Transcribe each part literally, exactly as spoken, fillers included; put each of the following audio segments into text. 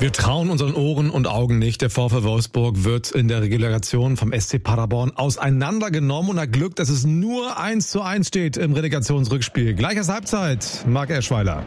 Wir trauen unseren Ohren und Augen nicht. Der VfL Wolfsburg wird in der Relegation vom S C Paderborn auseinandergenommen und hat Glück, dass es nur eins zu eins steht im Relegationsrückspiel. Gleiches Halbzeit, Marc Eschweiler.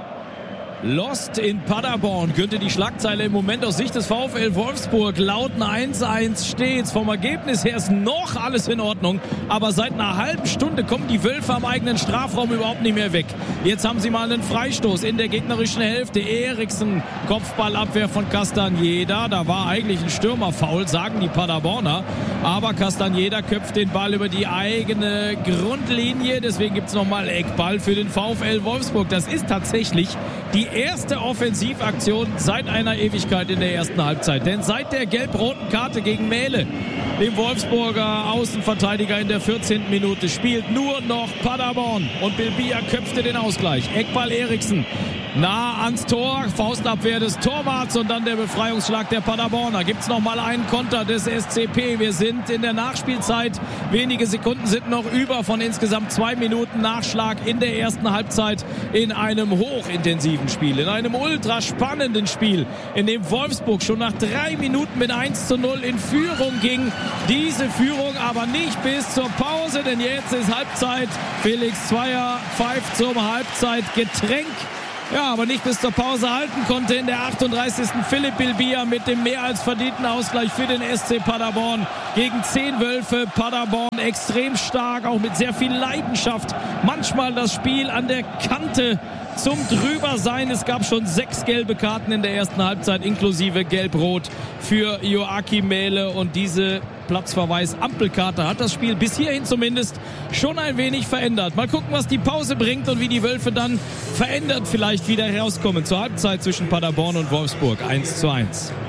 Lost in Paderborn könnte die Schlagzeile im Moment aus Sicht des VfL Wolfsburg lauten. eins eins steht's. Vom Ergebnis her ist noch alles in Ordnung. Aber seit einer halben Stunde kommen die Wölfe am eigenen Strafraum überhaupt nicht mehr weg. Jetzt haben sie mal einen Freistoß in der gegnerischen Hälfte. Eriksen, Kopfballabwehr von Castañeda. Da war eigentlich ein Stürmerfoul, sagen die Paderborner. Aber Castañeda köpft den Ball über die eigene Grundlinie. Deswegen gibt's nochmal Eckball für den VfL Wolfsburg. Das ist tatsächlich die erste Offensivaktion seit einer Ewigkeit in der ersten Halbzeit. Denn seit der gelb-roten Karte gegen Mähle, dem Wolfsburger Außenverteidiger in der vierzehnten Minute, spielt nur noch Paderborn. Und Bilbia köpfte den Ausgleich. Eckball Eriksen. Nah ans Tor, Faustabwehr des Torwarts und dann der Befreiungsschlag der Paderborner. Gibt's noch mal einen Konter des S C P. Wir sind in der Nachspielzeit. Wenige Sekunden sind noch über von insgesamt zwei Minuten Nachschlag in der ersten Halbzeit in einem hochintensiven Spiel, in einem ultra spannenden Spiel, in dem Wolfsburg schon nach drei Minuten mit eins zu null in Führung ging. Diese Führung aber nicht bis zur Pause, denn jetzt ist Halbzeit. Felix Zweier pfeift zum Halbzeitgetränk. Ja, aber nicht bis zur Pause halten konnte in der achtunddreißigsten Philipp Bilbia mit dem mehr als verdienten Ausgleich für den S C Paderborn gegen zehn Wölfe. Paderborn extrem stark, auch mit sehr viel Leidenschaft. Manchmal das Spiel an der Kante zum Drübersein. Es gab schon sechs gelbe Karten in der ersten Halbzeit, inklusive Gelb-Rot für Joachim Mähle. Und diese Platzverweis Ampelkarte hat das Spiel bis hierhin zumindest schon ein wenig verändert. Mal gucken, was die Pause bringt und wie die Wölfe dann verändert vielleicht wieder herauskommen zur Halbzeit zwischen Paderborn und Wolfsburg. eins zu eins.